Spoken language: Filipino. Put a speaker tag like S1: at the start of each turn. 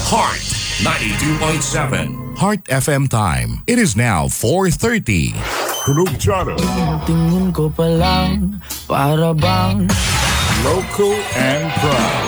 S1: Heart 92.7.
S2: Heart FM time. It is now 4:30.
S3: Tunog Channel.
S4: Tingin ko pa lang para bang
S3: Local and proud.